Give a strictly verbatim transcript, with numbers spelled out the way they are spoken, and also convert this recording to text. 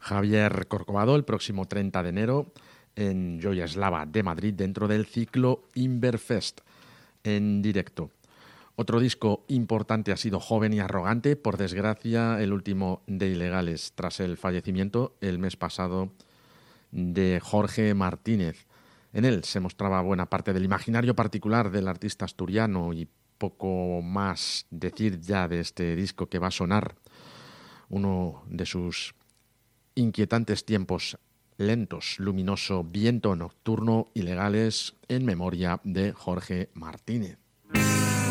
Javier Corcovado el próximo treinta de enero en Joya Eslava de Madrid dentro del ciclo Inverfest en directo. Otro disco importante ha sido Joven y Arrogante, por desgracia el último de Ilegales, tras el fallecimiento el mes pasado de Jorge Martínez. En él se mostraba buena parte del imaginario particular del artista asturiano y poco más decir ya de este disco que va a sonar, uno de sus inquietantes tiempos lentos, luminoso, viento nocturno, Ilegales en memoria de Jorge Martínez.